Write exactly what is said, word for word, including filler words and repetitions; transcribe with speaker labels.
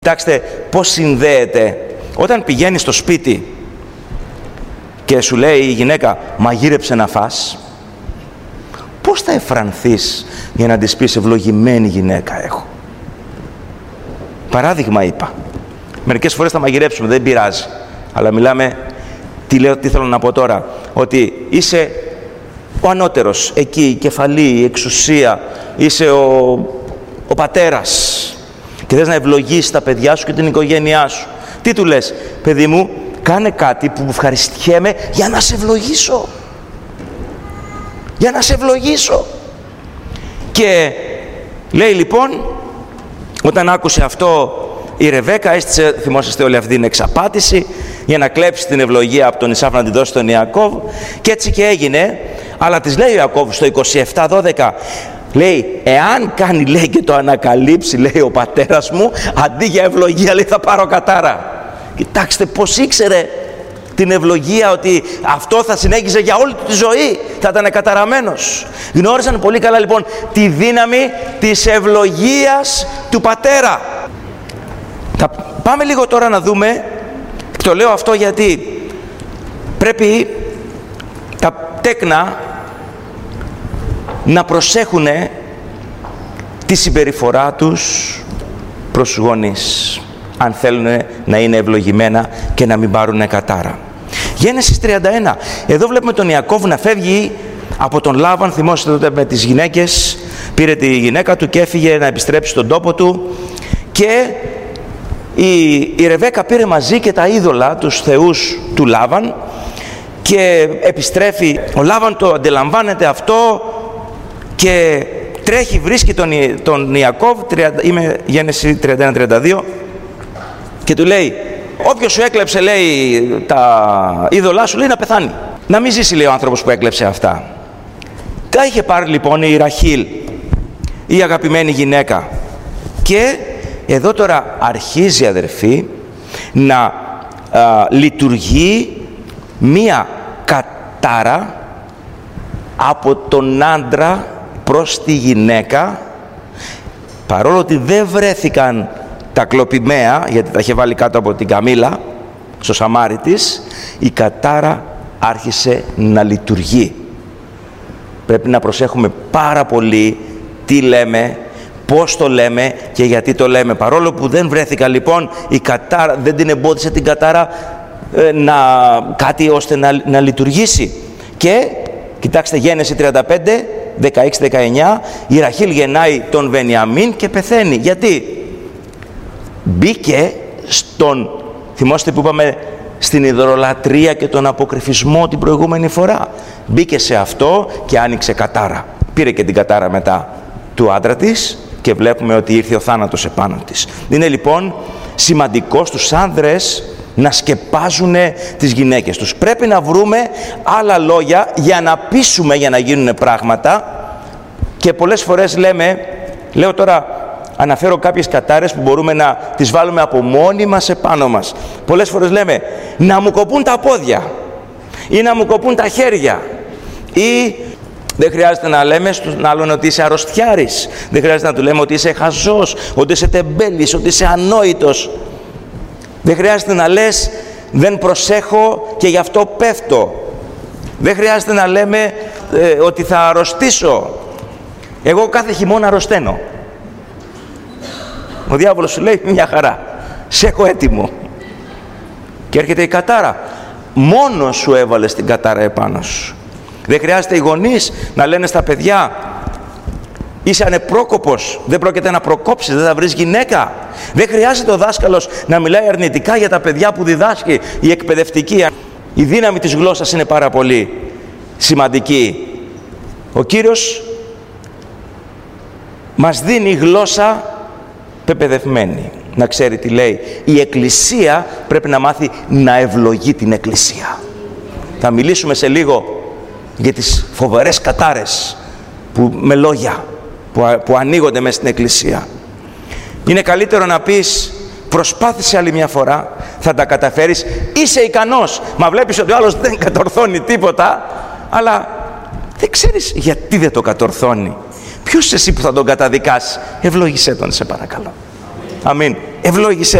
Speaker 1: Κοιτάξτε πώς συνδέεται. Όταν πηγαίνεις στο σπίτι και σου λέει η γυναίκα μαγείρεψε να φας, πώς θα εφρανθείς για να της πεις ευλογημένη γυναίκα έχω? Παράδειγμα είπα. Μερικές φορές θα μαγειρέψουμε, δεν πειράζει. Αλλά μιλάμε, τι, λέω, τι θέλω να πω τώρα, ότι είσαι ο ανώτερος, εκεί η κεφαλή, η εξουσία, είσαι ο, ο πατέρας και θες να ευλογήσεις τα παιδιά σου και την οικογένειά σου. Τι του λες? Παιδί μου, κάνε κάτι που ευχαριστιέμαι για να σε ευλογήσω. Για να σε ευλογήσω. Και λέει λοιπόν, όταν άκουσε αυτό η Ρεβέκα, έστησε, θυμόσαστε όλοι αυτή την εξαπάτηση, για να κλέψει την ευλογία από τον Ισαύ να την δώσει στον Ιακώβ, και έτσι και έγινε. Αλλά της λέει ο Ιακώβ στο είκοσι επτά δώδεκα, λέει, εάν κάνει, λέει, και το ανακαλύψει, λέει, ο πατέρας μου, αντί για ευλογία, λέει, θα πάρω κατάρα. Κοιτάξτε πως ήξερε την ευλογία, ότι αυτό θα συνέχιζε για όλη τη ζωή, θα ήταν καταραμένος. Γνώρισαν πολύ καλά λοιπόν τη δύναμη της ευλογίας του πατέρα. Θα πάμε λίγο τώρα να δούμε, το λέω αυτό γιατί πρέπει τα τέκνα να προσέχουν τη συμπεριφορά τους προς τους γονείς, αν θέλουν να είναι ευλογημένα και να μην πάρουν κατάρα. Γένεσης τριάντα ένα. Εδώ βλέπουμε τον Ιακώβ να φεύγει από τον Λάβαν. Θυμόσαστε τότε με τις γυναίκες, πήρε τη γυναίκα του και έφυγε να επιστρέψει στον τόπο του, και η, η Ρεβέκα πήρε μαζί και τα είδωλα, τους θεούς του Λάβαν, και επιστρέφει. Ο Λάβαν το αντιλαμβάνεται αυτό και τρέχει, βρίσκει τον, τον Ιακώβ, είμαι Γένεση τριάντα ένα τριάντα δύο, και του λέει, όποιος σου έκλεψε, λέει, τα είδωλά σου, λέει, να πεθάνει. Να μην ζήσει, λέει, ο άνθρωπος που έκλεψε αυτά. Τα είχε πάρει λοιπόν η Ραχήλ, η αγαπημένη γυναίκα, και εδώ τώρα αρχίζει, αδερφοί, να α, λειτουργεί μία κατάρα από τον άντρα προς τη γυναίκα, παρόλο ότι δεν βρέθηκαν τα κλοπημαία, γιατί τα είχε βάλει κάτω από την καμήλα στο σαμάρι της, η κατάρα άρχισε να λειτουργεί. Πρέπει να προσέχουμε πάρα πολύ τι λέμε, πώς το λέμε και γιατί το λέμε. Παρόλο που δεν βρέθηκα λοιπόν, η κατάρα δεν την εμπόδισε την κατάρα ε, να, κάτι ώστε να, να λειτουργήσει. Και κοιτάξτε, Γένεση τριάντα πέντε δεκαέξι δεκαεννιά, η Ραχήλ γεννάει τον Βενιαμίν και πεθαίνει. Γιατί? Μπήκε στον, θυμόστε που είπαμε, στην ιδωλολατρία και τον αποκρυφισμό την προηγούμενη φορά. Μπήκε σε αυτό και άνοιξε κατάρα. Πήρε και την κατάρα μετά του άντρα της και βλέπουμε ότι ήρθε ο θάνατος επάνω της. Είναι λοιπόν σημαντικό στους άνδρες να σκεπάζουν τις γυναίκες τους. Πρέπει να βρούμε άλλα λόγια για να πείσουμε, για να γίνουν πράγματα, και πολλές φορές λέμε, λέω τώρα, αναφέρω κάποιες κατάρες που μπορούμε να τις βάλουμε από μόνοι μας επάνω μας. Πολλές φορές λέμε, να μου κοπούν τα πόδια ή να μου κοπούν τα χέρια, ή δεν χρειάζεται να λέμε στον άλλον ότι είσαι αρρωστιάρης, δεν χρειάζεται να του λέμε ότι είσαι χαζός, ότι είσαι τεμπέλης, ότι είσαι ανόητος. Δεν χρειάζεται να λες δεν προσέχω και γι' αυτό πέφτω. Δεν χρειάζεται να λέμε ε, ότι θα αρρωστήσω. Εγώ κάθε χειμώνα αρρωσταίνω. Ο διάβολος σου λέει μια χαρά, σε έχω έτοιμο. Και έρχεται η κατάρα. Μόνος σου έβαλες την κατάρα επάνω σου. Δεν χρειάζεται οι γονείς να λένε στα παιδιά, είσαι ανεπρόκοπος, δεν πρόκειται να προκόψεις, δεν θα βρεις γυναίκα. Δεν χρειάζεται ο δάσκαλος να μιλάει αρνητικά για τα παιδιά που διδάσκει, η εκπαιδευτική. Η δύναμη της γλώσσας είναι πάρα πολύ σημαντική. Ο Κύριος μας δίνει γλώσσα πεπαιδευμένη, να ξέρει τι λέει. Η Εκκλησία πρέπει να μάθει να ευλογεί την Εκκλησία. Θα μιλήσουμε σε λίγο για τις φοβερές κατάρες που, με λόγια που, που ανοίγονται μέσα στην Εκκλησία. Είναι καλύτερο να πεις προσπάθησε άλλη μια φορά, θα τα καταφέρεις, είσαι ικανός. Μα βλέπεις ότι ο άλλος δεν κατορθώνει τίποτα, αλλά δεν ξέρεις γιατί δεν το κατορθώνει. Ποιος είσαι εσύ που θα τον καταδικάσει? Ευλόγησέ τον, σε παρακαλώ. Αμήν. ευλόγησέ